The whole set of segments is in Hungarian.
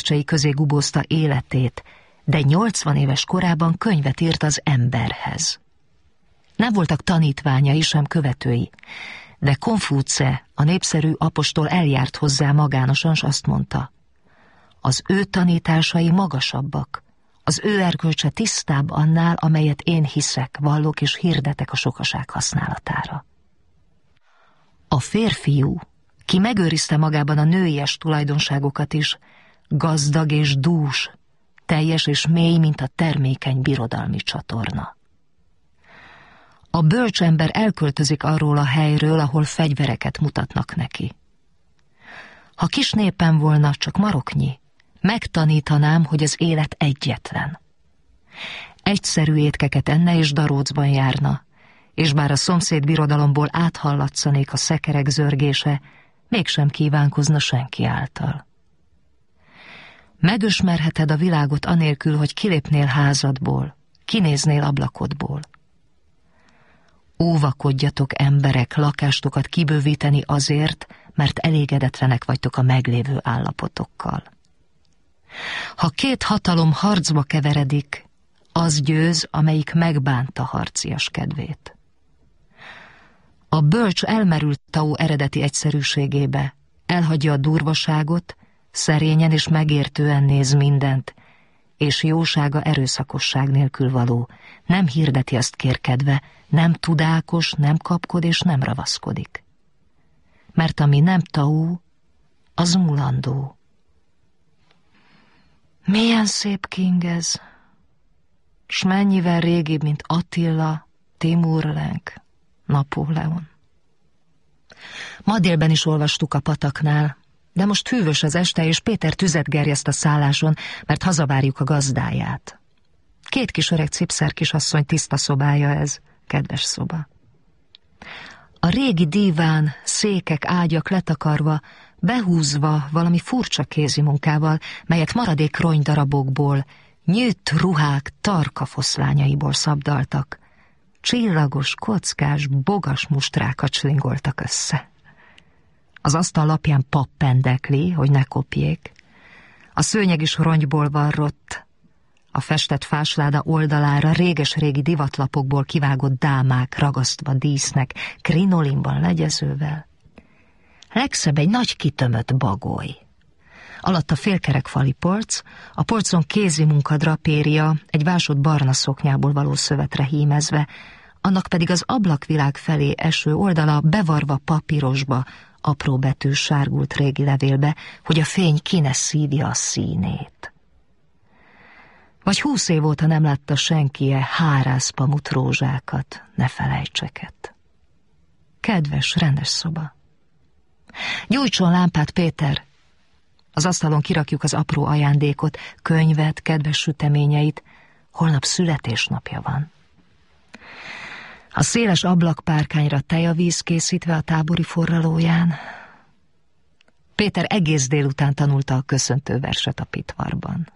gyümölcsei közé gubózta életét, de 80 éves korában könyvet írt az emberhez. Nem voltak tanítványai sem követői, de Konfúce, a népszerű apostol eljárt hozzá magánosan, s azt mondta: az ő tanításai magasabbak, az ő erkölcse tisztább annál, amelyet én hiszek, vallok és hirdetek a sokaság használatára. A férfiú, ki megőrizte magában a nőies tulajdonságokat is, gazdag és dús, teljes és mély, mint a termékeny birodalmi csatorna. A bölcs ember elköltözik arról a helyről, ahol fegyvereket mutatnak neki. Ha kis népem volna, csak maroknyi, megtanítanám, hogy az élet egyetlen. Egyszerű étkeket enne és darócban járna, és bár a szomszéd birodalomból áthallatszanék a szekerek zörgése, mégsem kívánkozna senki által. Megösmerheted a világot anélkül, hogy kilépnél házadból, kinéznél ablakodból. Óvakodjatok, emberek, lakástokat kibővíteni azért, mert elégedetlenek vagytok a meglévő állapotokkal. Ha két hatalom harcba keveredik, az győz, amelyik megbánta harcias kedvét. A bölcs elmerült Tao eredeti egyszerűségébe, elhagyja a durvaságot, szerényen és megértően néz mindent, és jósága erőszakosság nélkül való, nem hirdeti azt kérkedve, nem tudákos, nem kapkod és nem ravaszkodik. Mert ami nem Tao, az mulandó. Milyen szép king ez, s mennyivel régibb, mint Attila, Timur Lenk, Napóleon. Ma délben is olvastuk a pataknál, de most hűvös az este, és Péter tüzet gerjeszt a szálláson, mert hazavárjuk a gazdáját. 2 kis öreg cipszár kisasszony tiszta szobája ez, kedves szoba. A régi díván, székek, ágyak letakarva, behúzva valami furcsa kézimunkával, melyet maradék ronydarabokból, nyűtt ruhák tarka foszlányaiból szabdaltak. Csillagos, kockás, bogas mustrákat slingoltak össze. Az asztal lapján pap pendekli, hogy ne kopjék. A szőnyeg is rongyból varrott. A festett fásláda oldalára réges-régi divatlapokból kivágott dámák ragasztva dísznek, krinolinban legyezővel. Legszebb egy nagy kitömött bagoly. Alatta félkerekfali polc, a polcon kézimunka drapéria, egy vásott barna szoknyából való szövetre hímezve, annak pedig az ablakvilág felé eső oldala bevarva papírosba, apró betűs sárgult régi levélbe, hogy a fény ki ne szívja a színét. Vagy 20 év óta nem látta senki hárászpamut rózsákat, ne felejtseket. Kedves, rendes szoba. Gyújtson lámpát, Péter! Az asztalon kirakjuk az apró ajándékot, könyvet, kedves süteményeit, holnap születésnapja van. A széles ablakpárkányra tejavíz készítve a tábori forralóján. Péter egész délután tanulta a köszöntőverset a pitvarban.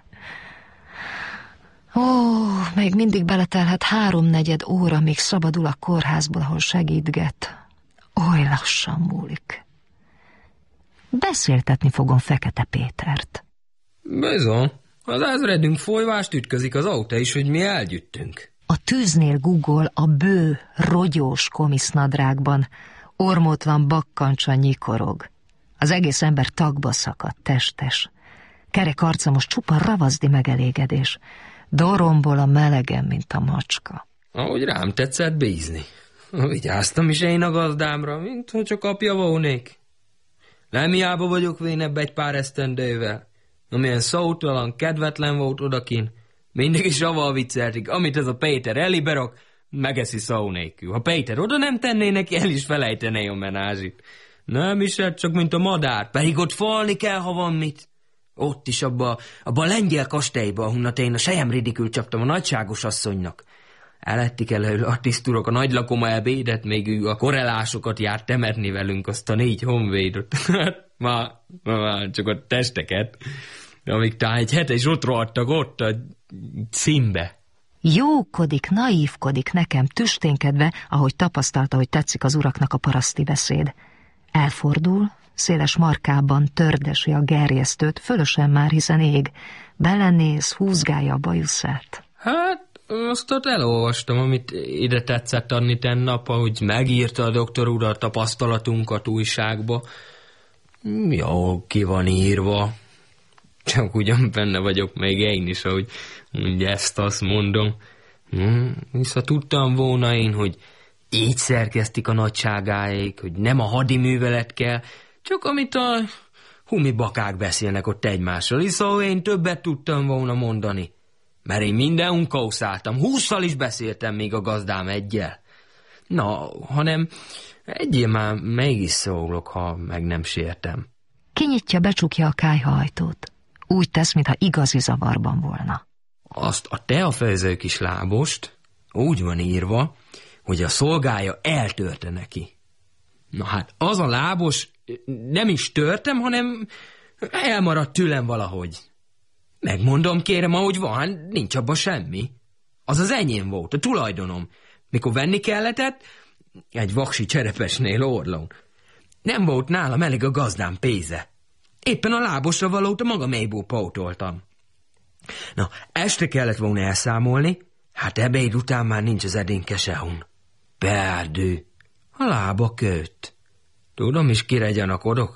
Ó, még mindig beletelhet 3/4 óra, míg szabadul a kórházból, ahol segítget. Oly lassan múlik. Beszéltetni fogom Fekete Pétert. Bizony, az ezredünk folyvást ütközik az autó is, hogy mi elgyüttünk. A tűznél guggol a bő, rogyós komisznadrágban, ormótlan bakkancsa nyikorog. Az egész ember tagba szakadt, testes. Kerek arca most csupa ravaszdi megelégedés. Dorombol a melegen, mint a macska. Ahogy rám tetszett bízni. Vigyáztam is én a gazdámra, mint hogy csak apja volnék. Nem hiába vagyok vénebb egy pár esztendővel. Amilyen szótalan, kedvetlen volt odakin, mindig is avval vicceltik, amit ez a Péter eliberak, megeszi szó nélkül. Ha Péter oda nem tenné neki, el is felejtené a menázsit. Nem is csak mint a madár, pedig ott falni kell, ha van mit. Ott is abba a lengyel kastélyba, ahonnan én a sejem ridikül csaptam a nagyságos asszonynak. Elettik elől a tiszturok a nagy lakoma ebédet, még ő a korrelásokat járt temetni velünk, azt a 4 honvédot. ma csak a testeket, amíg talán egy hete is ott rohadtak ott a címbe. Jókodik, naívkodik nekem, tüsténkedve, ahogy tapasztalta, hogy tetszik az uraknak a paraszti beszéd. Elfordul, széles markában tördesi a gerjesztőt, fölösen már, hiszen ég. Belenéz, húzgálja a bajuszát. Hát, azt ott elolvastam, amit ide tetszett adni tennap, ahogy megírta a doktor úr a tapasztalatunkat újságba. Jó, ki van írva. Csak ugyan benne vagyok még én is, ahogy ezt-azt mondom. Vissza tudtam volna én, hogy így szerkesztik a nagyságáig, hogy nem a hadi művelet kell, csak amit a humibakák beszélnek ott egymással. Szóval én többet tudtam volna mondani. Mert én minden unkauszáltam, 20-szal is beszéltem még a gazdám egyel. Na, hanem egyél már mégis szólok, ha meg nem sértem. Kinyitja, becsukja a kályhaajtót. Úgy tesz, mintha igazi zavarban volna. Azt a teafőző kis lábost úgy van írva, hogy a szolgája eltörte neki. Na hát, az a lábos nem is törtem, hanem elmaradt tőlem valahogy. Megmondom, kérem, ahogy van, nincs abban semmi. Az az enyém volt, a tulajdonom. Mikor venni kelletett, egy vaksi cserepesnél Orlón. Nem volt nálam elég a gazdám pénze. Éppen a lábosra valót a maga mélyból pótoltam. Na, este kellett volna elszámolni, hát ebéd után már nincs az edénke sehun. Perdő, a lába köt. Tudom is, kire gyanakodok.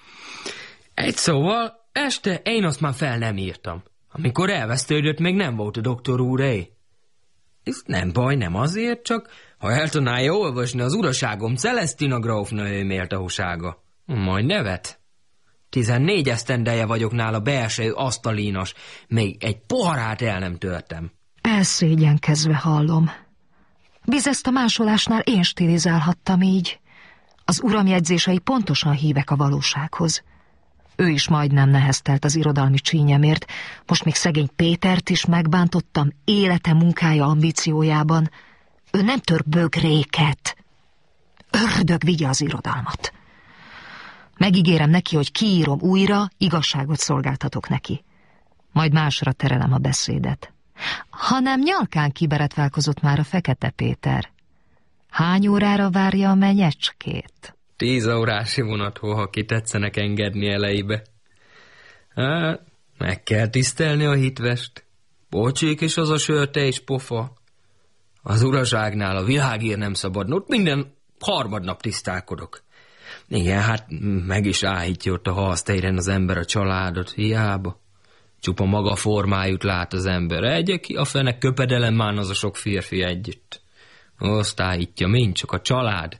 Egy szóval, este én azt már fel nem írtam. Amikor elvesztődött, még nem volt a doktor úré. Ez nem baj, nem azért, csak ha el tudnálja olvasni az uraságom Celestina grófnő méltósága. Majd nevet. 14 esztendeje vagyok nála belső asztalínos, még egy poharát el nem törtem. Elszégyenkezve hallom. Bizezt a másolásnál én stilizálhattam így. Az uram jegyzései pontosan hívek a valósághoz. Ő is majdnem neheztelt az irodalmi csínyemért, most még szegény Pétert is megbántottam élete, munkája, ambíciójában. Ő nem tör bögréket. Ördög vigye az irodalmat. Megígérem neki, hogy kiírom újra, igazságot szolgáltatok neki. Majd másra terelem a beszédet. Hanem nyalkán kiberetválkozott már a Fekete Péter. Hány órára várja a menyecskét? 10 órási vonatról, ha ki tetszenek engedni elejébe. Hát, meg kell tisztelni a hitvest. Bocsék is az a sörte és pofa. Az uraságnál a világért nem szabad, ott minden harmadnap tisztálkodok. Igen, hát meg is áhítja ott a halsztéren az ember a családot, hiába. Csupa maga formájút lát az ember. Egyek ki a fene köpedelem már az a sok férfi együtt. Azt áhítja, mind csak a család.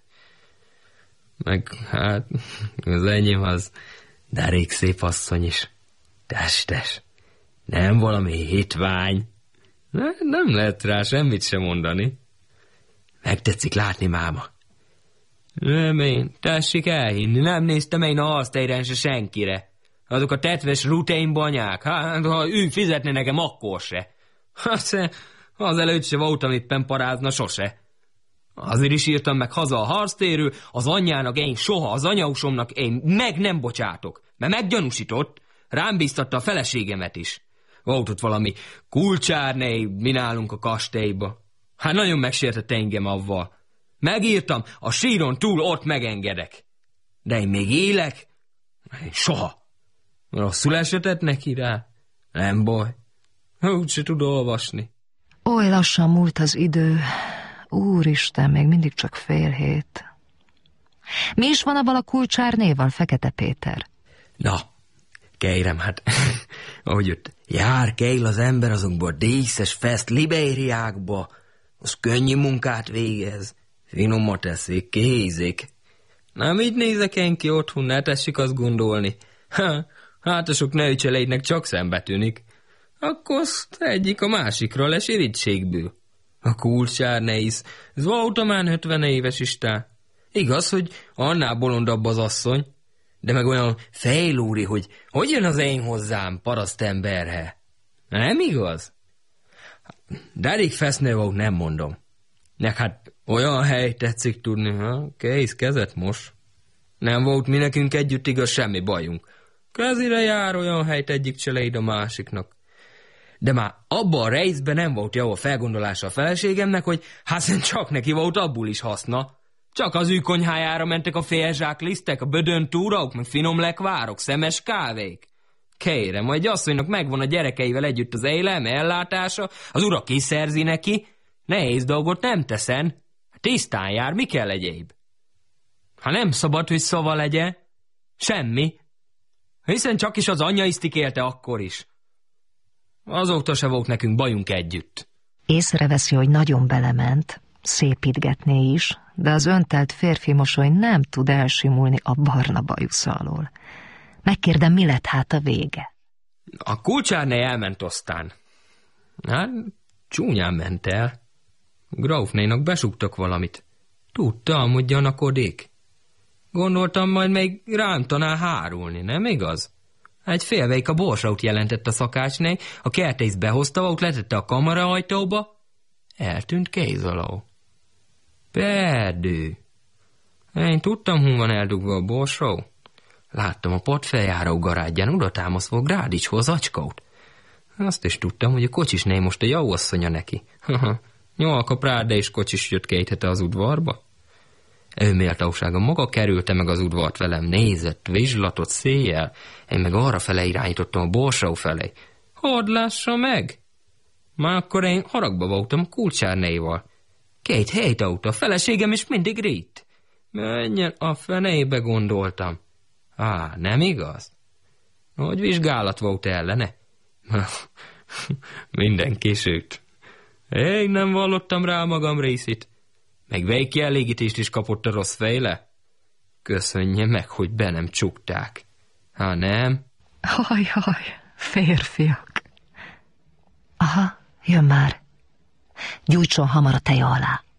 Meg hát az enyém az, de elég szép asszony is. Testes, nem valami hitvány. Nem lehet rá semmit sem mondani. Megtetszik látni, máma. Nem én, tessék elhinni, nem néztem én a halsztéren se senkire. Azok a tetves rutein banyák, hát ha ő fizetne nekem, akkor se. Hát azelőtt se voltam éppen parázna sose. Azért is írtam meg haza a harctérről, az anyjának én soha, az anyausomnak én meg nem bocsátok, mert meggyanúsított, rám bíztatta a feleségemet is. Volt ott valami kulcsárné, mi nálunk a kastélyba. Hát nagyon megsértett engem avval. Megírtam, a síron túl ott megengedek. De én még élek? Soha. Rosszul esetett neki rá? Nem baj. Úgyse tud olvasni. Oly lassan múlt az idő. Úristen, még mindig csak 6:30. Mi is van abban a kulcsárnéval, Fekete Péter? Na, kérem, hát, ahogy ott jár kell az ember azokba a díszes fest libériákba, az könnyű munkát végez, finomat teszik, kézik. Nem így nézek én ki otthon, ne tessük azt gondolni. Hát a sok nőcselédnek csak szembe tűnik. Akkor azt egyik a másikra lesz irítségből. A kulcsár nehéz, ez voltam már 50 éves istán. Igaz, hogy annál bolondabb az asszony, de meg olyan fejlúri, hogy jön az én hozzám, parasztemberhe. Nem igaz? De elég fesznő volt, nem mondom. Nek hát olyan hely tetszik tudni, kész, kezet most. Nem volt mi nekünk együtt igaz semmi bajunk. Kezire jár olyan helyt egyik cseléd a másiknak. De már abban a részben nem volt jó a felgondolása a feleségemnek, hogy hát csak neki volt abból is haszna. Csak az ő konyhájára mentek a félzsák lisztek, a bödön túrók, meg finom lekvárok, szemes kávék. Kérem, majd asszonynak megvan a gyerekeivel együtt az élelme ellátása, az ura kiszerzi neki, nehéz dolgot nem teszen, tisztán jár, mi kell egyéb? Ha nem szabad, hogy szava legyen, semmi, hiszen csak is az anyja isztikélte akkor is. Azóta se volt nekünk bajunk együtt. Észreveszi, hogy nagyon belement, szépítgetné is, de az öntelt férfi mosoly nem tud elsimulni a barna bajusz alól. Megkérdem, mi lett hát a vége? A kulcsárné elment aztán. Hát, csúnyán ment el. Grófnénak besúgtak valamit. Tudtam, hogy gyanakodik. Gondoltam, majd még rántanál hárulni, nem igaz? Egy félveik a borsaut jelentett a szakácsné, a kertész behozta, ott letette a kamara ajtóba, eltűnt kéz alól. Perdő. Én tudtam, hol van eldugva a borsó. Láttam a portfeljáró garázsján odatámaszva a Grádicshoz acskót. Azt is tudtam, hogy a kocsisné most a jó asszonya neki. Nyolka Práda és kocsis jött 2 hete az udvarba. Ő méltósága maga kerülte meg az udvart velem, nézett, vizslatott széjjel, én meg arra fele irányítottam a borsó felé. Hadd lássa meg! Már akkor én haragba voltam a kulcsárnéval. 2 hét óta, a feleségem is mindig rít. Menjen a fenébe, gondoltam. Nem igaz? Hogy vizsgálat volt ellene? Minden kisült. Én nem vallottam rá magam részét. Meg végkielégítést is kapott a rossz fejle? Köszönje meg, hogy be nem csukták. Nem? Haj, férfiak. Aha, jön már. Gyújtson hamar a teja alá.